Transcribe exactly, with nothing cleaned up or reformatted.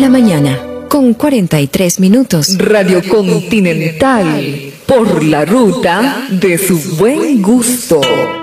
la mañana, con cuarenta y tres minutos. Radio Continental, por la ruta de su buen gusto.